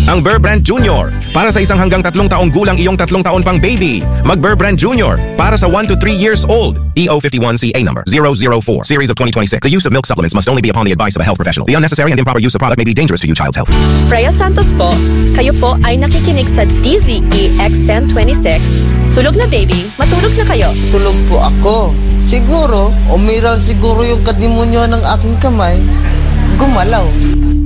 ang Burr Brand Junior. Para sa isang hanggang 3 taong gulang iyong 3 taon pang baby. Mag Burr Brand Junior. Para sa 1 to 3 years old. EO51CA number 004, series of 2026. The use of milk supplements must only be upon the advice of a health professional. The unnecessary and improper use of product may be dangerous to your child's health. Freya Santos po, kayo po ay nakikinig sa DZEX1026. Tulog na baby, matulog na kayo. Tulog po ako. Siguro, umiral siguro yung kadimonyo ng aking kamay. Gumalaw.